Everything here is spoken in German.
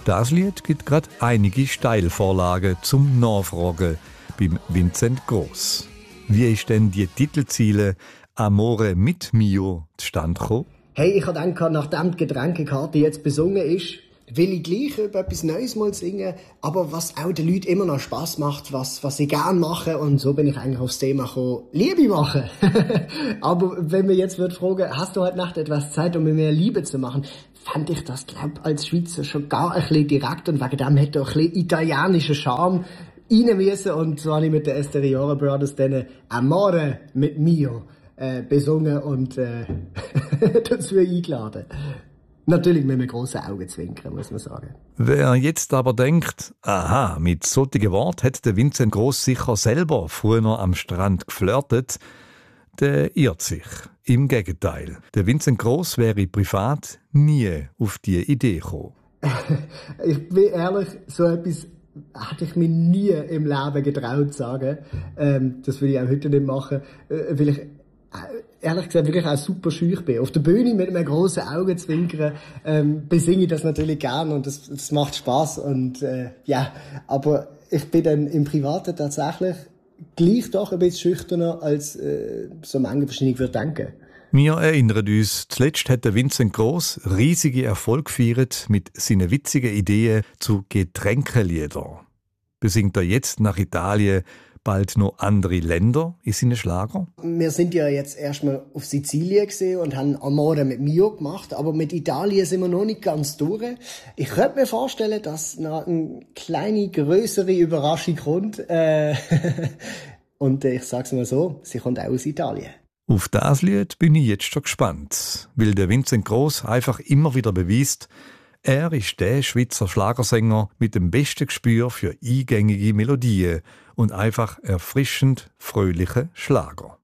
Das Lied gibt gerade einige Steilvorlagen zum Nachfragen beim Vincent Gross. Wie ist denn die Titelziele «Amore mit Mio» zustande gekommen? Hey, ich habe gedacht, nachdem die Getränkekarte jetzt besungen ist, will ich gleich über etwas Neues mal singen, aber was auch den Leuten immer noch Spass macht, was sie gerne machen, und so bin ich eigentlich aufs Thema gekommen, Liebe machen. Aber wenn wir jetzt fragen, hast du heute Nacht etwas Zeit, um mit mir Liebe zu machen, fand ich das, glaub, als Schweizer schon gar ein bisschen direkt, und wegen dem hätte auch ein bisschen italienischer Charme rein müssen, und so habe ich mit den Esteriore Brothers denen «Amore mit Mio» besungen und dazu eingeladen. Natürlich mit einem grossen Augenzwinkern, muss man sagen. Wer jetzt aber denkt, aha, mit solchen Worten hat der Vincent Gross sicher selber früher am Strand geflirtet, der irrt sich. Im Gegenteil. Der Vincent Gross wäre privat nie auf diese Idee gekommen. Ich bin ehrlich, so etwas hätte ich mir nie im Leben getraut zu sagen. Das will ich auch heute nicht machen, weil ich ehrlich gesagt wirklich auch super schüch bin. Auf der Bühne mit einem grossen Augenzwinkern besinge ich das natürlich gern, und das macht Spass, und ja, aber ich bin dann im Privaten tatsächlich gleich doch ein bisschen schüchterner, als so manche wahrscheinlich würde denken. Wir erinnern uns, zuletzt hat der Vincent Gross riesige Erfolg gefeiert mit seinen witzigen Ideen zu Getränkeliedern. Besingt er jetzt nach Italien bald noch andere Länder in seinen Schlager? Wir sind ja jetzt erstmal auf Sizilien gesehen und haben «Amore mit Mio» gemacht, aber mit Italien sind wir noch nicht ganz durch. Ich könnte mir vorstellen, dass noch eine kleine, grössere Überraschung kommt. Und ich sag's mal so, sie kommt auch aus Italien. Auf das Lied bin ich jetzt schon gespannt, weil der Vincent Gross einfach immer wieder beweist, er ist der Schweizer Schlagersänger mit dem besten Gespür für eingängige Melodien und einfach erfrischend fröhliche Schlager.